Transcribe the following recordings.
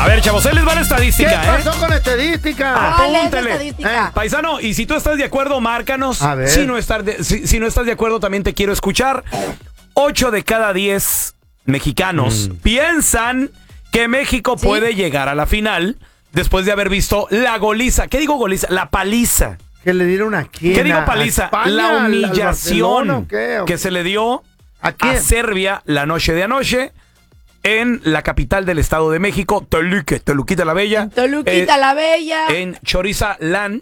A ver, chavos, ahí les va la estadística, ¿Qué pasó con estadística? Apúntele. Paisano, y si tú estás de acuerdo, márcanos. A ver. Si no estás de acuerdo, también te quiero escuchar. 8 de cada 10 mexicanos piensan que México puede llegar a la final después de haber visto la goliza. ¿Qué digo goliza? La paliza. Que le dieron a quién. ¿Qué digo paliza? España, La humillación ¿o qué? que se le dio ¿A quién? Serbia la noche de anoche en la capital del Estado de México, Toluquita la Bella. Toluquita la Bella. En Chorizalán,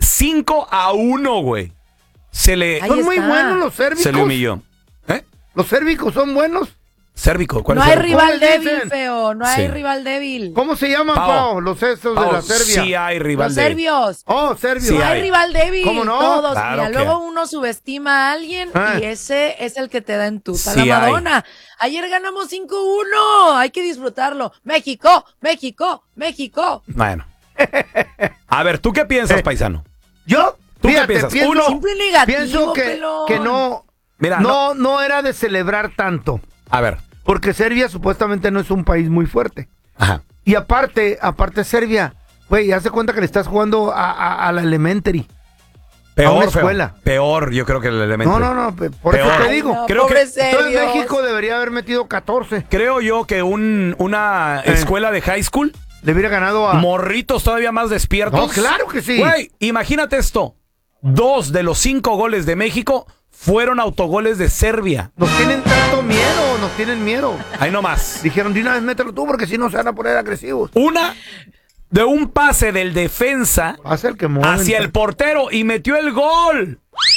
5-1, güey. Son muy buenos los sérbicos. Se le humilló. ¿Los sérbicos son buenos? Sérbico, ¿cuál no es hay el rival débil, dicen? feo. No hay rival débil. ¿Cómo se llaman, Pao? Los estos de la Serbia. Sí hay rival Los débil. serbios. Oh, serbios. Sí No hay hay. rival débil. ¿Cómo no? Todos. Claro Mira, que- luego uno subestima a alguien y ese es el que te da en tuta Sí la hay. Madonna. Ayer ganamos 5-1. Hay que disfrutarlo. México, México, México. Bueno. A ver, ¿tú qué piensas, paisano? Yo, ¿Tú qué fíjate, piensas? pienso, Uno. Simple negativo, pienso pelón. que no, Mira, no era de celebrar tanto. A ver. Porque Serbia supuestamente no es un país muy fuerte. Ajá. Y aparte Serbia, güey, haz de cuenta que le estás jugando a la elementary. Peor, una feo. escuela. Peor, yo creo que el elemento. No, por Peor. eso te Ay, digo. no, Creo que- pobres Entonces serbios. México debería haber metido 14. Creo yo que una escuela de high school, Le hubiera ganado a... morritos todavía más despiertos. No, claro que sí. Güey, imagínate esto. 2 de los 5 goles de México fueron autogoles de Serbia. Nos tienen tanto miedo, nos tienen miedo. Ahí nomás. Dijeron, de una vez mételo tú porque si no se van a poner agresivos. Una de un pase del defensa Hace el que mueve. hacia el portero y metió el gol.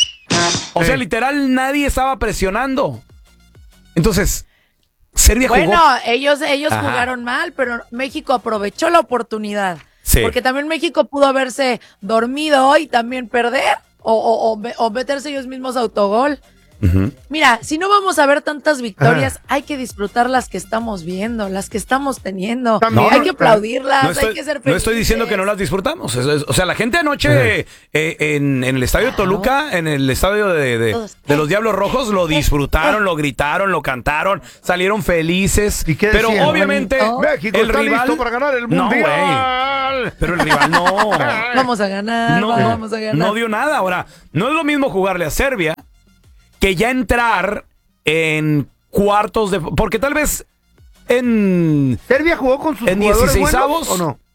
O sea, literal, nadie estaba presionando. Entonces, Serbia jugó. Bueno, ellos Ajá. jugaron mal, pero México aprovechó la oportunidad. Sí. Porque también México pudo haberse dormido hoy y también perder o meterse ellos mismos autogol. Ujú. Mira, si no vamos a ver tantas victorias, hay que disfrutar las que estamos viendo, las que estamos teniendo. También. Hay que aplaudirlas, No estoy, hay que ser no felices. estoy diciendo que no las disfrutamos. O sea, la gente anoche en el estadio de Toluca, en el estadio de los Diablos Rojos, lo disfrutaron, lo gritaron, lo cantaron, salieron felices. ¿Y qué pero decían? obviamente México el está rival listo para ganar el No, mundial. güey. Pero el rival no. Vamos a ganar, vamos a ganar. No dio nada. Ahora, no es lo mismo jugarle a Serbia que ya entrar en cuartos de... Porque tal vez en... ¿Serbia jugó con sus ¿En jugadores 16avos? buenos o no?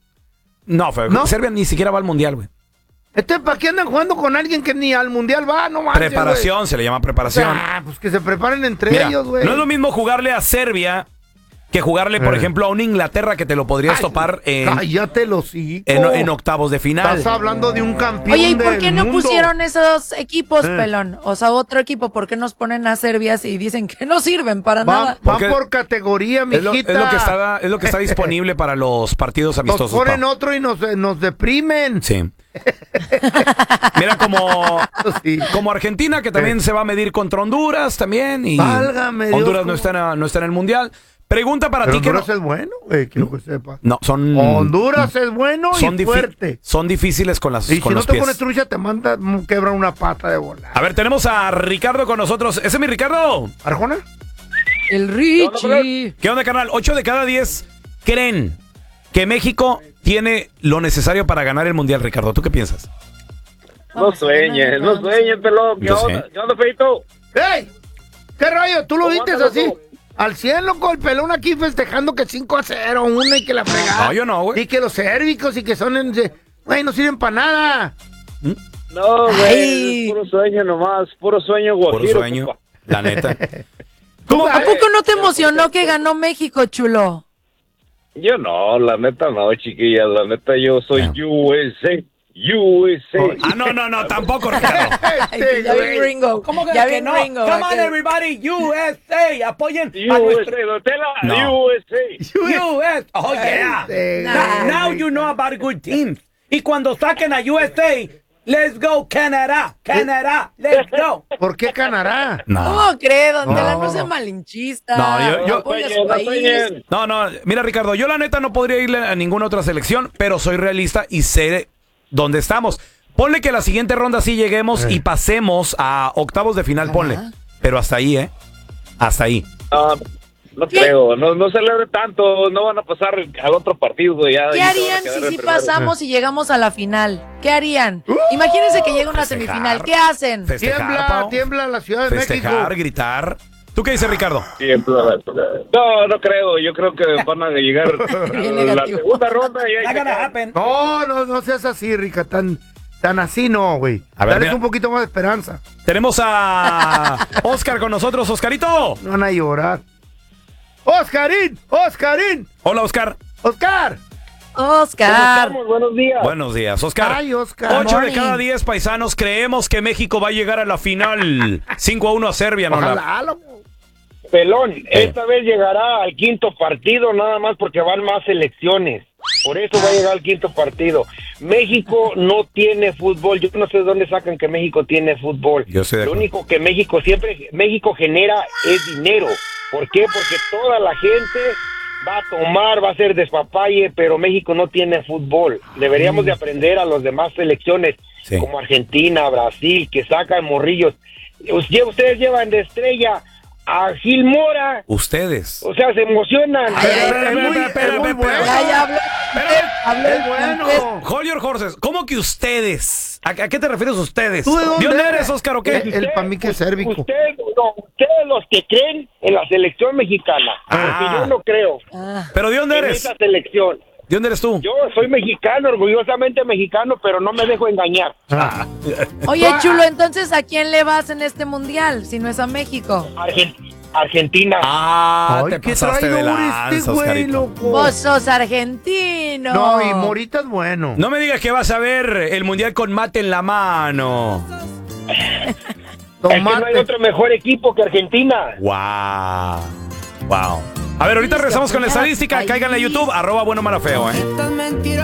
No, ¿No? Serbia ni siquiera va al mundial, güey. ¿Para qué andan jugando con alguien que ni al mundial va? No manches, Preparación, se le llama preparación. güey. Pues que se preparen entre Mira, ellos, güey. no es lo mismo jugarle a Serbia que jugarle, por ejemplo, a una Inglaterra que te lo podrías topar Cállate los hijos. en octavos de final. Estás hablando de un campeón. Oye, ¿y por del qué no mundo? pusieron esos equipos, pelón? O sea, otro equipo, ¿por qué nos ponen a Serbia y dicen que no sirven para nada? Van Porque por categoría, Es lo mijita. es lo que está disponible para los partidos Nos amistosos. ponen pa. otro y nos deprimen. Sí. Mira, Sí. como Argentina, que también se va a medir contra Honduras también. Y Válgame Dios, Honduras ¿cómo? no está en el Mundial. Pregunta para Pero ti que Honduras no. es bueno, güey, quiero que sepas. No, son. Honduras es bueno son y fuerte. Son difíciles con las Y con si no los te pies. pones trucha, te manda, quebra una pata de bola. A ver, tenemos a Ricardo con nosotros. ¿Ese es mi Ricardo? ¿Arjona? El Richie. ¿Qué onda, carnal? 8 de cada 10 creen que México tiene lo necesario para ganar el Mundial, Ricardo. ¿Tú qué piensas? No sueñes, pelón. ¿Qué Yo onda? sé. ¿Qué onda, Feito? ¡Ey! ¿Qué rollo? ¿Tú lo ¿Cómo viste andas, así? loco? Al 100, loco, el pelón aquí festejando que 5-0, una y que la fregada. No, yo no, güey. Y que los sérvicos y que son... Güey, no sirven para nada. No, Ay. güey, es puro sueño nomás, puro sueño guajiro. Puro sueño, compa. la neta. ¿A poco no te emocionó que ganó México, chulo? Yo no, la neta no, chiquilla, la neta yo soy USA. No, tampoco, Ricardo. Ay, que ya ven Ringo. Ya ven Ringo. Come on, aquel. everybody, USA, apoyen a USA, nuestro... Don Tela, No. USA. US, oh yeah. Now you know about good teams. Y cuando saquen a USA, let's go Canadá, let's go. ¿Por qué ganará? ¿Cómo crees, don No. Tela? No sea malinchista. No, yo- Apoya a su No país. sueñen. No, mira, Ricardo, yo la neta no podría irle a ninguna otra selección, pero soy realista y sé dónde estamos. Ponle que la siguiente ronda sí lleguemos y pasemos a octavos de final, ponle. Pero hasta ahí, Hasta ahí. No creo, no celebre tanto, no van a pasar al otro partido ya. ¿Qué harían si sí pasamos y llegamos a la final? ¿Qué harían? Imagínense que llega una semifinal. ¿Qué hacen? Tiembla la Ciudad de México. Gritar. ¿Tú qué dices, Ricardo? No creo. Yo creo que van a llegar a la segunda ronda. No seas así, Rica. Tan así no, güey. Dale un poquito más de esperanza. Tenemos a Oscar con nosotros. Oscarito. No van a llorar. ¡Oscarín! Hola, Oscar. ¡Oscar! Buenos días. Buenos días, Oscar. Ay, Oscar. 8 de cada 10 paisanos creemos que México va a llegar a la final. 5-1 a Serbia, ¿no? Ojalá, Pelón, esta vez llegará al quinto partido nada más porque van más selecciones. Por eso va a llegar al quinto partido. México no tiene fútbol. Yo no sé de dónde sacan que México tiene fútbol. Lo único que México genera es dinero. ¿Por qué? Porque toda la gente va a tomar, va a hacer despapalle, pero México no tiene fútbol. Deberíamos de aprender a las demás selecciones, como Argentina, Brasil, que sacan morrillos. Ustedes llevan de estrella a Gil Mora. Ustedes. O sea, se emocionan. Es muy bueno. Es bueno. Hold your horses. ¿Cómo que ustedes? ¿A qué te refieres ustedes? ¿Tú de dónde eres, Oscar, o qué? El pamique sérvico. Ustedes los que creen en la selección mexicana. Porque yo no creo. ¿Pero de dónde en eres? esa selección. ¿De dónde eres tú? Yo soy mexicano, orgullosamente mexicano, pero no me dejo engañar. Oye, Chulo, entonces, ¿a quién le vas en este mundial, si no es a México? Argentina. Te pasaste de lanza, Oscarito. Vos sos argentino. No, y Morita es bueno. No me digas que vas a ver el mundial con mate en la mano. Es que no hay otro mejor equipo que Argentina. Wow. A ver, ahorita regresamos con la estadística. Cáiganle a YouTube, @buenomalafeo,